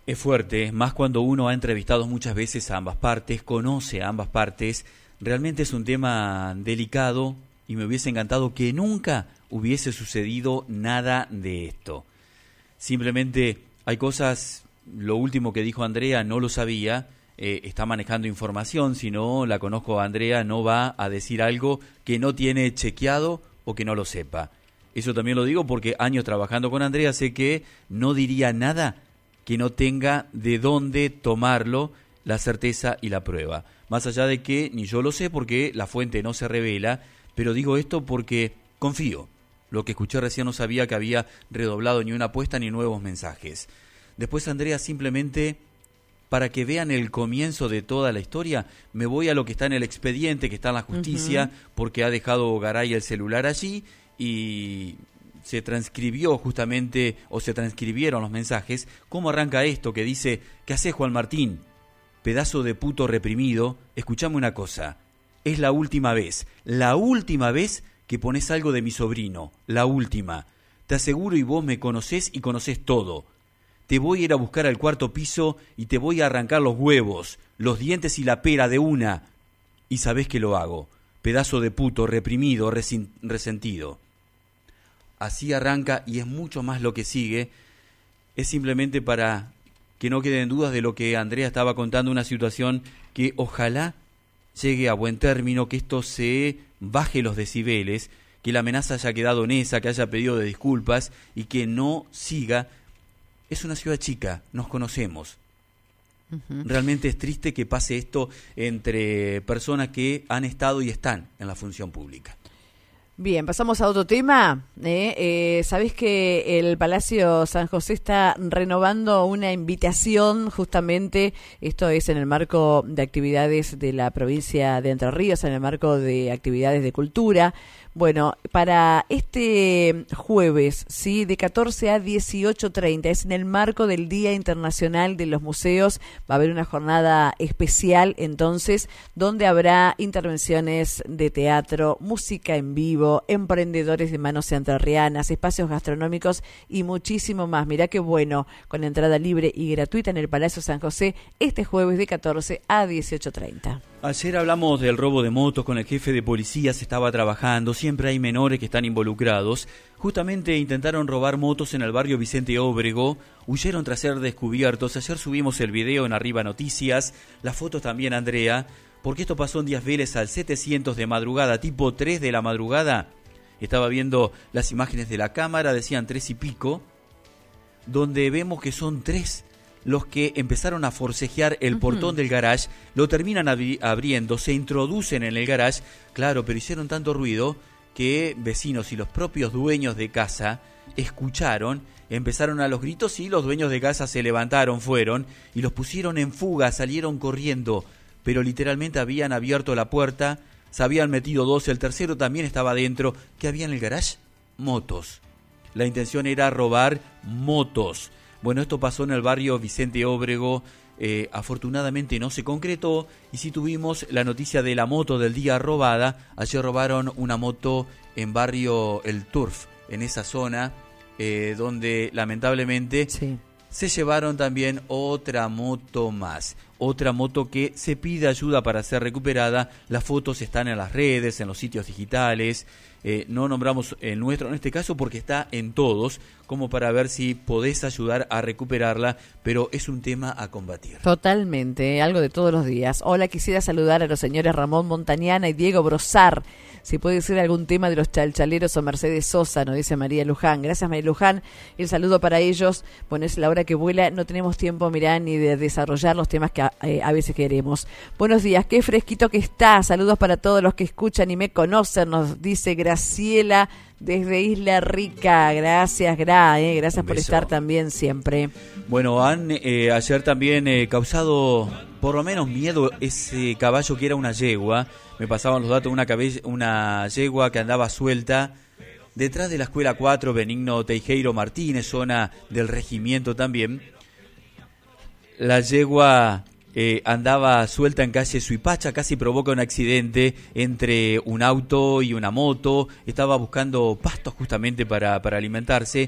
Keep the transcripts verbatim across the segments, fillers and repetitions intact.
Es fuerte, más cuando uno ha entrevistado muchas veces a ambas partes, conoce a ambas partes. Realmente es un tema delicado y me hubiese encantado que nunca hubiese sucedido nada de esto. Simplemente hay cosas, lo último que dijo Andrea no lo sabía, eh, está manejando información, si no la conozco a Andrea no va a decir algo que no tiene chequeado o que no lo sepa. Eso también lo digo porque años trabajando con Andrea sé que no diría nada que no tenga de dónde tomarlo, la certeza y la prueba. Más allá de que ni yo lo sé porque la fuente no se revela, pero digo esto porque confío. Lo que escuché recién no sabía que había redoblado ni una apuesta ni nuevos mensajes. Después, Andrea, simplemente para que vean el comienzo de toda la historia, me voy a lo que está en el expediente, que está en la justicia, uh-huh. porque ha dejado Garay el celular allí y se transcribió justamente, o se transcribieron los mensajes. ¿Cómo arranca esto que dice, ¿qué haces, Juan Martín? Pedazo de puto reprimido, escuchame una cosa, es la última vez, la última vez que pones algo de mi sobrino, la última. Te aseguro y vos me conocés y conocés todo. Te voy a ir a buscar al cuarto piso y te voy a arrancar los huevos, los dientes y la pera de una. Y sabés que lo hago, pedazo de puto reprimido, resin- resentido. Así arranca y es mucho más lo que sigue. Es simplemente para que no queden dudas de lo que Andrea estaba contando, una situación que ojalá llegue a buen término, que esto se baje los decibeles, que la amenaza haya quedado en esa, que haya pedido de disculpas y que no siga. Es una ciudad chica, nos conocemos. Uh-huh. Realmente es triste que pase esto entre personas que han estado y están en la función pública. Bien, pasamos a otro tema. ¿eh? Eh, Sabés que el Palacio San José está renovando una invitación, justamente, esto es en el marco de actividades de la provincia de Entre Ríos, en el marco de actividades de cultura. Bueno, para este jueves, sí, de catorce a dieciocho treinta, es en el marco del Día Internacional de los Museos, va a haber una jornada especial, entonces, donde habrá intervenciones de teatro, música en vivo, emprendedores de manos entrerrianas, espacios gastronómicos y muchísimo más. Mirá qué bueno, con entrada libre y gratuita en el Palacio San José, este jueves de catorce a dieciocho treinta. Ayer hablamos del robo de motos, con el jefe de policía se estaba trabajando, siempre hay menores que están involucrados. Justamente intentaron robar motos en el barrio Vicente Óbrego, huyeron tras ser descubiertos. Ayer subimos el video en Arriba Noticias, las fotos también, Andrea, porque esto pasó en Díaz Vélez al setecientos de madrugada, tipo tres de la madrugada. Estaba viendo las imágenes de la cámara, decían tres y pico, donde vemos que son tres los que empezaron a forcejear el uh-huh. portón del garage, lo terminan abri- abriendo, se introducen en el garage, claro, pero hicieron tanto ruido que vecinos y los propios dueños de casa escucharon, empezaron a los gritos y los dueños de casa se levantaron, fueron y los pusieron en fuga, salieron corriendo, pero literalmente habían abierto la puerta, se habían metido dos, el tercero también estaba adentro. ¿Qué había en el garage? Motos. La intención era robar motos. Bueno, esto pasó en el barrio Vicente Óbrego, eh, afortunadamente no se concretó y sí tuvimos la noticia de la moto del día robada. Ayer robaron una moto en barrio El Turf, en esa zona, eh, donde lamentablemente sí. se llevaron también otra moto más. Otra moto que se pide ayuda para ser recuperada. Las fotos están en las redes, en los sitios digitales. Eh, no nombramos el nuestro en este caso porque está en todos, como para ver si podés ayudar a recuperarla, pero es un tema a combatir. Totalmente, algo de todos los días. Hola, quisiera saludar a los señores Ramón Montañana y Diego Brosar. Si puede ser algún tema de los chalchaleros o Mercedes Sosa, nos dice María Luján. Gracias, María Luján. El saludo para ellos. Bueno, es la hora que vuela. No tenemos tiempo, mirá, ni de desarrollar los temas que a, eh, a veces queremos. Buenos días, qué fresquito que está. Saludos para todos los que escuchan y me conocen, nos dice Graciela desde Isla Rica. Gracias, Gra, eh. gracias por estar también siempre. Bueno, han eh, ayer también eh, causado por lo menos miedo ese caballo que era una yegua. Me pasaban los datos, una, cabe- una yegua que andaba suelta detrás de la Escuela cuatro, Benigno Teijeiro Martínez, zona del regimiento también. La yegua eh, andaba suelta en calle Suipacha, casi provoca un accidente entre un auto y una moto. Estaba buscando pastos justamente para, para alimentarse.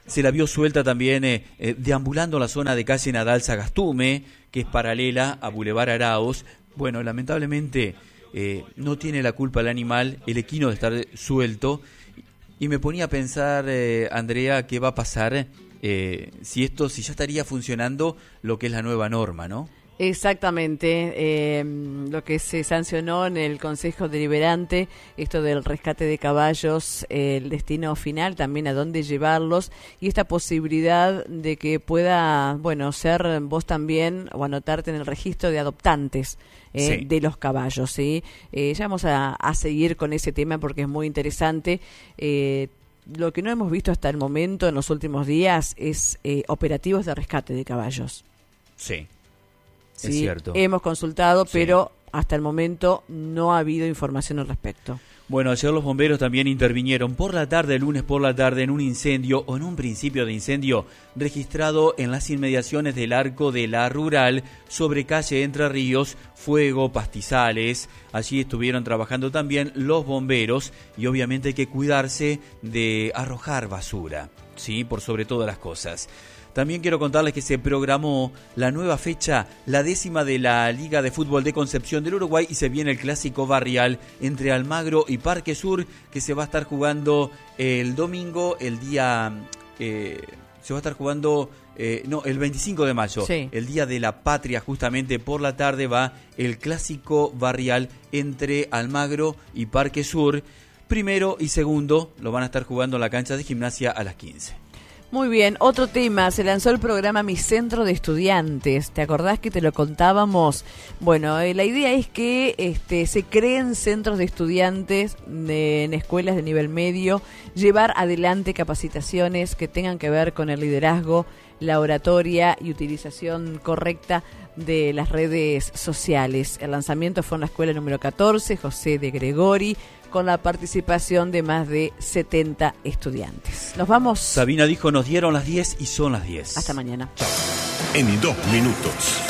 se la vio suelta también eh, eh, deambulando la zona de calle Nadal Sagastume, que es paralela a Boulevard Arauz. Bueno, lamentablemente eh, no tiene la culpa el animal, el equino de estar suelto. Y me ponía a pensar, eh, Andrea, qué va a pasar eh, si esto, si ya estaría funcionando lo que es la nueva norma, ¿no? Exactamente, eh, lo que se sancionó en el Consejo Deliberante, esto del rescate de caballos, eh, el destino final, también a dónde llevarlos, y esta posibilidad de que pueda, bueno, ser vos también o anotarte en el registro de adoptantes eh, sí. de los caballos, ¿sí? Eh, ya vamos a, a seguir con ese tema porque es muy interesante. Eh, lo que no hemos visto hasta el momento en los últimos días es eh, operativos de rescate de caballos. Sí. Sí, es cierto. Hemos consultado, sí. pero hasta el momento no ha habido información al respecto. Bueno, ayer los bomberos también intervinieron por la tarde, el lunes por la tarde, en un incendio o en un principio de incendio registrado en las inmediaciones del Arco de la Rural sobre calle Entre Ríos, fuego, pastizales. Allí estuvieron trabajando también los bomberos y obviamente hay que cuidarse de arrojar basura, ¿sí? Por sobre todas las cosas. También quiero contarles que se programó la nueva fecha, la décima de la Liga de Fútbol de Concepción del Uruguay, y se viene el clásico barrial entre Almagro y Parque Sur, que se va a estar jugando el domingo, el día... Eh, se va a estar jugando... Eh, no, el veinticinco de mayo, sí. El Día de la Patria, justamente por la tarde va el clásico barrial entre Almagro y Parque Sur. Primero y segundo lo van a estar jugando en la cancha de Gimnasia a las quince. Muy bien, otro tema, se lanzó el programa Mi Centro de Estudiantes, ¿te acordás que te lo contábamos? Bueno, eh, la idea es que este, se creen centros de estudiantes de, en escuelas de nivel medio, llevar adelante capacitaciones que tengan que ver con el liderazgo, la oratoria y utilización correcta de las redes sociales. El lanzamiento fue en la escuela número catorce, José de Gregori, con la participación de más de setenta estudiantes. Nos vamos. Sabina dijo, nos dieron las diez y son las diez. Hasta mañana. Chao. En dos minutos.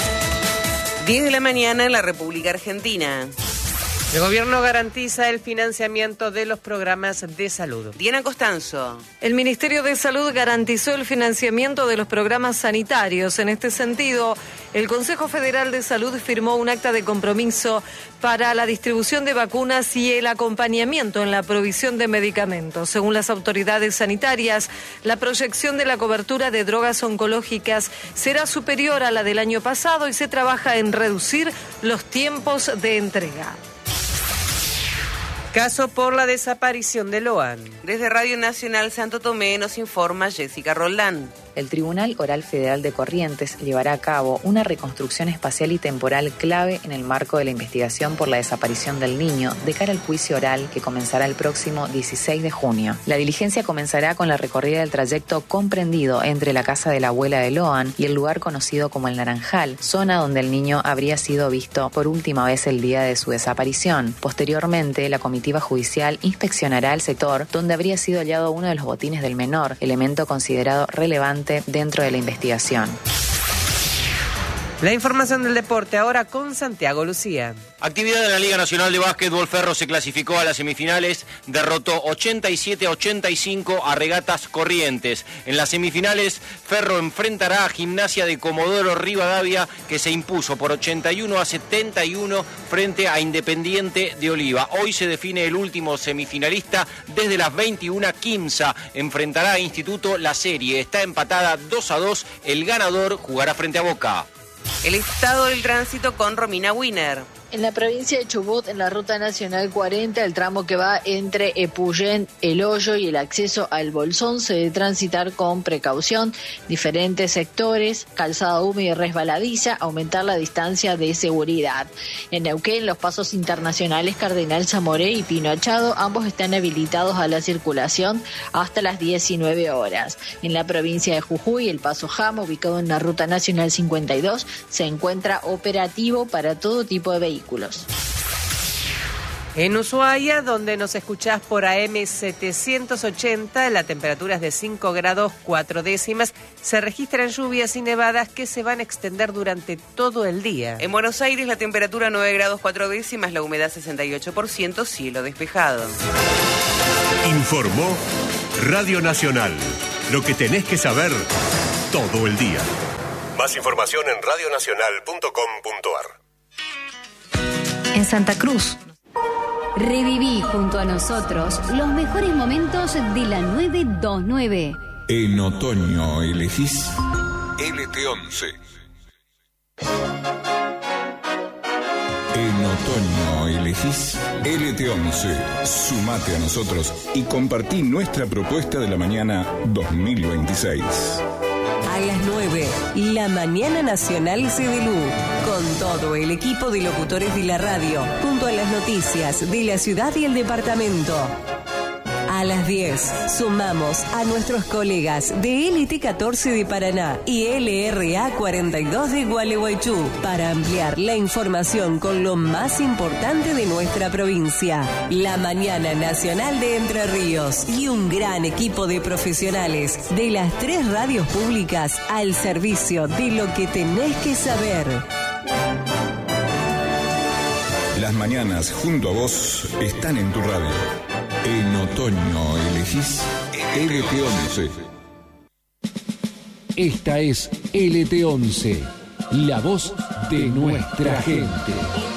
diez de la mañana en la República Argentina. El gobierno garantiza el financiamiento de los programas de salud. Diana Costanzo. El Ministerio de Salud garantizó el financiamiento de los programas sanitarios. En este sentido, el Consejo Federal de Salud firmó un acta de compromiso para la distribución de vacunas y el acompañamiento en la provisión de medicamentos. Según las autoridades sanitarias, la proyección de la cobertura de drogas oncológicas será superior a la del año pasado y se trabaja en reducir los tiempos de entrega. Caso por la desaparición de Loan. Desde Radio Nacional Santo Tomé nos informa Jessica Roldán. El Tribunal Oral Federal de Corrientes llevará a cabo una reconstrucción espacial y temporal clave en el marco de la investigación por la desaparición del niño de cara al juicio oral que comenzará el próximo dieciséis de junio. La diligencia comenzará con la recorrida del trayecto comprendido entre la casa de la abuela de Loan y el lugar conocido como El Naranjal, zona donde el niño habría sido visto por última vez el día de su desaparición. Posteriormente, la comitiva judicial inspeccionará el sector donde habría sido hallado uno de los botines del menor, elemento considerado relevante dentro de la investigación. La información del deporte ahora con Santiago Lucía. Actividad en la Liga Nacional de Básquetbol. Ferro se clasificó a las semifinales, derrotó ochenta y siete a ochenta y cinco a Regatas Corrientes. En las semifinales, Ferro enfrentará a Gimnasia de Comodoro Rivadavia, que se impuso por ochenta y uno a setenta y uno frente a Independiente de Oliva. Hoy se define el último semifinalista. Desde las veintiuna, Quimsa enfrentará a Instituto. La serie está empatada dos a dos. El ganador jugará frente a Boca. El estado del tránsito con Romina Wiener. En la provincia de Chubut, en la Ruta Nacional cuarenta, el tramo que va entre Epuyén, El Hoyo y el acceso al Bolsón se debe transitar con precaución. Diferentes sectores, calzada húmeda y resbaladiza, aumentar la distancia de seguridad. En Neuquén, los pasos internacionales Cardenal Zamoré y Pino Achado, ambos están habilitados a la circulación hasta las diecinueve horas. En la provincia de Jujuy, el paso Jama, ubicado en la Ruta Nacional cincuenta y dos, se encuentra operativo para todo tipo de vehículos. En Ushuaia, donde nos escuchás por A M setecientos ochenta, la temperatura es de cinco grados cuatro décimas. Se registran lluvias y nevadas que se van a extender durante todo el día. En Buenos Aires, la temperatura nueve grados cuatro décimas, la humedad sesenta y ocho por ciento, cielo despejado. Informó Radio Nacional. Lo que tenés que saber todo el día. Más información en radio nacional punto com punto a r. En Santa Cruz. Reviví junto a nosotros los mejores momentos de la nueve veintinueve. En otoño elegís L T once. En otoño elegís L T once. Sumate a nosotros y compartí nuestra propuesta de la mañana dos mil veintiséis. A las nueve, la Mañana Nacional Cedelú, con todo el equipo de locutores de la radio, junto a las noticias de la ciudad y el departamento. A las diez, sumamos a nuestros colegas de L T catorce de Paraná y L R A cuarenta y dos de Gualeguaychú para ampliar la información con lo más importante de nuestra provincia. La Mañana Nacional de Entre Ríos y un gran equipo de profesionales de las tres radios públicas al servicio de lo que tenés que saber. Las mañanas junto a vos están en tu radio. En otoño elegís L T once. Esta es L T once, la voz de nuestra gente.